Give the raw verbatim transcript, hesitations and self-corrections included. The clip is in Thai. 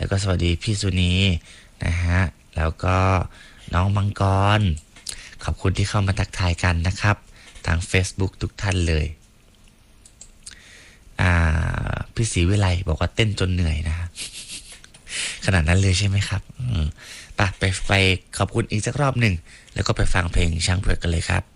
แล้วก็สวัสดีพี่สุนีนะฮะแล้วก็น้องมังกรขอบคุณที่เข้ามาทักทายกันนะครับทาง Facebook ทุกท่านเลยอ่าพี่ศรีวิไลบอกว่าเต้นจนเหนื่อยนะฮะขนาดนั้นเลยใช่ไหมครับอืมไปไปไปขอบคุณอีกสักรอบหนึ่งแล้วก็ไปฟังเพลงช้างเผือกกันเลยครับ